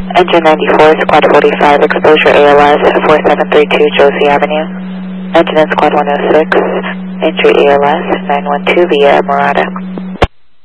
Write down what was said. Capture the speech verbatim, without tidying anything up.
Engine ninety-four, Squad forty-five, exposure A L S, four seven three two Josie Avenue. Engine in Squad one oh six, entry A L S, nine one two via Murata.